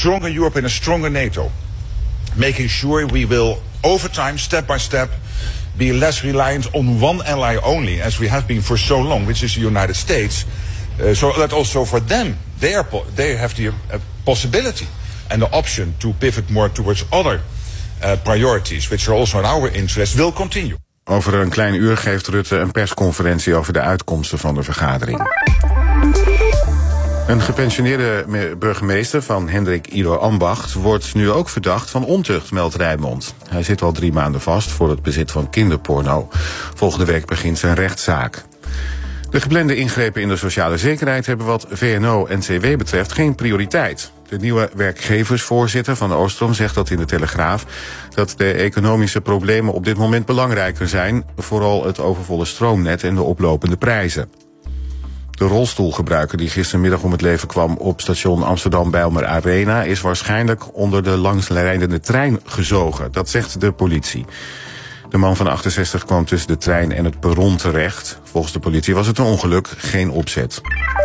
stronger Europe and a stronger NATO. Making sure we will, over time, step by step, be less reliant on one ally only, as we have been for so long, which is the United States. So that also for them, they have the possibility and the option to pivot more towards other priorities, which are also in our interest, will continue. Over een klein uur geeft Rutte een persconferentie over de uitkomsten van de vergadering. Een gepensioneerde burgemeester van Hendrik Ido Ambacht wordt nu ook verdacht van ontucht, meldt Rijnmond. Hij zit al 3 maanden vast voor het bezit van kinderporno. Volgende week begint zijn rechtszaak. De geplande ingrepen in de sociale zekerheid hebben wat VNO-NCW betreft geen prioriteit. De nieuwe werkgeversvoorzitter van Oostrom zegt dat in de Telegraaf dat de economische problemen op dit moment belangrijker zijn, vooral het overvolle stroomnet en de oplopende prijzen. De rolstoelgebruiker die gistermiddag om het leven kwam op station Amsterdam-Bijlmer Arena is waarschijnlijk onder de langsrijdende trein gezogen. Dat zegt de politie. De man van 68 kwam tussen de trein en het perron terecht. Volgens de politie was het een ongeluk, geen opzet.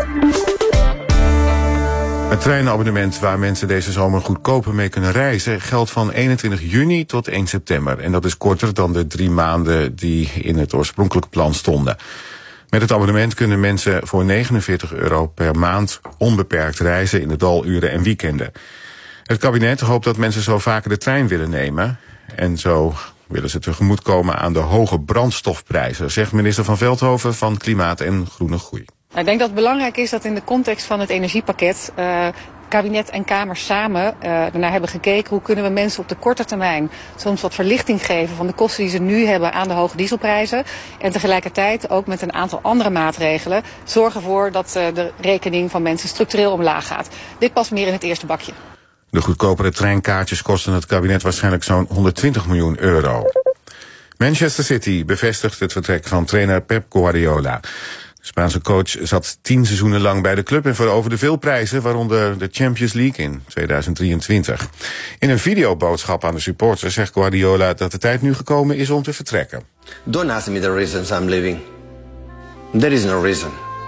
Het treinabonnement waar mensen deze zomer goedkoper mee kunnen reizen geldt van 21 juni tot 1 september. En dat is korter dan de 3 maanden die in het oorspronkelijke plan stonden. Met het abonnement kunnen mensen voor €49 per maand onbeperkt reizen in de daluren en weekenden. Het kabinet hoopt dat mensen zo vaker de trein willen nemen. En zo willen ze tegemoetkomen aan de hoge brandstofprijzen, zegt minister Van Veldhoven van Klimaat en Groene Groei. Ik denk dat het belangrijk is dat in de context van het energiepakket kabinet en Kamer samen ernaar hebben gekeken hoe kunnen we mensen op de korte termijn soms wat verlichting geven van de kosten die ze nu hebben aan de hoge dieselprijzen. En tegelijkertijd ook met een aantal andere maatregelen zorgen ervoor dat de rekening van mensen structureel omlaag gaat. Dit past meer in het eerste bakje. De goedkopere treinkaartjes kosten het kabinet waarschijnlijk zo'n €120 miljoen. Manchester City bevestigt het vertrek van trainer Pep Guardiola. De Spaanse coach zat 10 seizoenen lang bij de club en veroverde veel prijzen, waaronder de Champions League in 2023. In een videoboodschap aan de supporters zegt Guardiola dat de tijd nu gekomen is om te vertrekken. Don't ask me the reasons I'm leaving. There is no reason.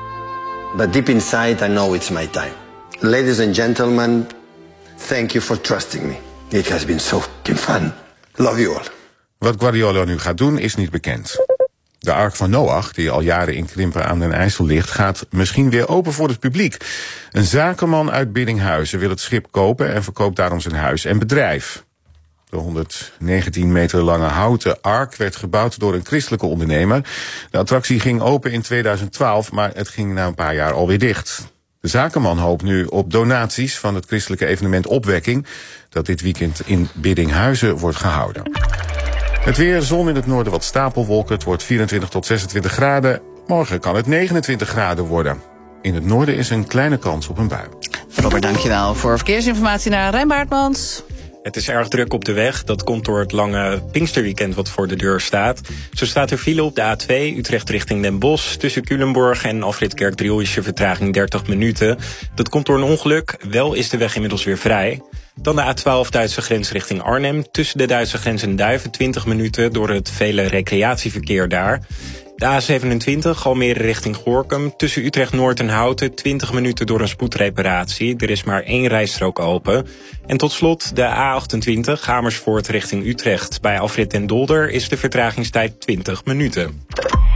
But deep inside I know it's my time. Ladies and gentlemen, thank you for trusting me. It has been so fucking fun. Love you all. Wat Guardiola nu gaat doen is niet bekend. De Ark van Noach, die al jaren in Krimpen aan den IJssel ligt, gaat misschien weer open voor het publiek. Een zakenman uit Biddinghuizen wil het schip kopen en verkoopt daarom zijn huis en bedrijf. De 119 meter lange houten Ark werd gebouwd door een christelijke ondernemer. De attractie ging open in 2012, maar het ging na een paar jaar alweer dicht. De zakenman hoopt nu op donaties van het christelijke evenement Opwekking, dat dit weekend in Biddinghuizen wordt gehouden. Het weer, zon in het noorden, wat stapelwolken. Het wordt 24 tot 26 graden. Morgen kan het 29 graden worden. In het noorden is een kleine kans op een bui. Robert, dankjewel voor verkeersinformatie naar Rijn Baartmans. Het is erg druk op de weg. Dat komt door het lange Pinksterweekend wat voor de deur staat. Zo staat er file op de A2 Utrecht richting Den Bosch. Tussen Culemborg en Afrit Kerkdriel is je vertraging 30 minuten. Dat komt door een ongeluk. Wel is de weg inmiddels weer vrij. Dan de A12 Duitse grens richting Arnhem. Tussen de Duitse grens en Duiven 20 minuten door het vele recreatieverkeer daar. De A27 Almere richting Gorinchem. Tussen Utrecht Noord en Houten 20 minuten door een spoedreparatie. Er is maar 1 rijstrook open. En tot slot de A28 Amersfoort richting Utrecht. Bij Afrit en Dolder is de vertragingstijd 20 minuten.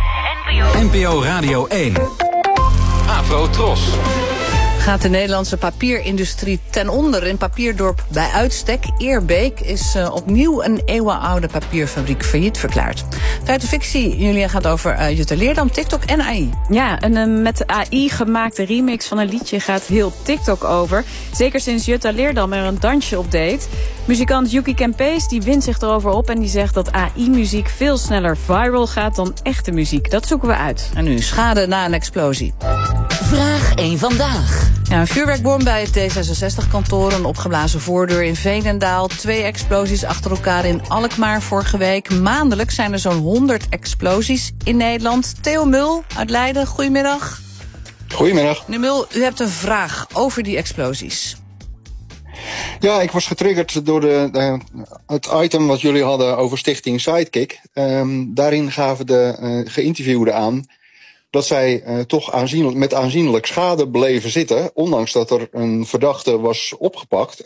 NPO Radio 1. Afro Tros. Gaat de Nederlandse papierindustrie ten onder in papierdorp bij uitstek. Eerbeek is opnieuw een eeuwenoude papierfabriek failliet verklaard. Feit of fictie, Julia, gaat over Jutta Leerdam, TikTok en AI. Ja, een met AI gemaakte remix van een liedje gaat heel TikTok over. Zeker sinds Jutta Leerdam er een dansje op deed. Muzikant Yuki Kempees die wint zich erover op en die zegt dat AI-muziek veel sneller viral gaat dan echte muziek. Dat zoeken we uit. En nu schade na een explosie. Vraag 1 vandaag. Ja, een vuurwerkbom bij het D66-kantoor, een opgeblazen voordeur in Veenendaal, 2 explosies achter elkaar in Alkmaar vorige week. Maandelijks zijn er zo'n 100 explosies in Nederland. Theo Mul uit Leiden, goedemiddag. Goedemiddag. Meneer Mul, u hebt een vraag over die explosies. Ja, ik was getriggerd door het item wat jullie hadden over Stichting Sidekick. Daarin gaven de geïnterviewden aan dat zij toch met aanzienlijk schade bleven zitten, ondanks dat er een verdachte was opgepakt.